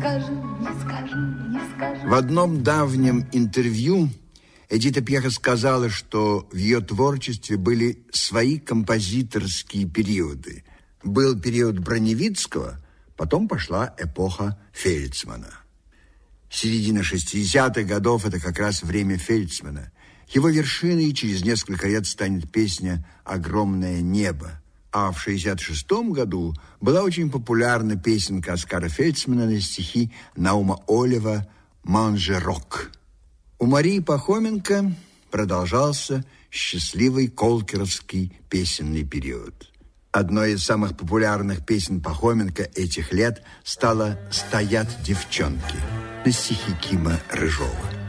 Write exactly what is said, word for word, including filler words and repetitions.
скажу, не скажу, не скажу. В одном давнем интервью Эдита Пьеха сказала, что в ее творчестве были свои композиторские периоды. Был период Броневицкого, потом пошла эпоха Фельдсмана. Середина шестидесятых годов – это как раз время Фельдсмана. Его вершиной через несколько лет станет песня «Огромное небо». А в шестьдесят шестом году была очень популярна песенка Оскара Фельдсмана на стихи Наума Олева «Манжерок». У Марии Пахоменко продолжался счастливый колкеровский песенный период. Одной из самых популярных песен Пахоменко этих лет стала «Стоят девчонки» на стихи Кима Рыжова.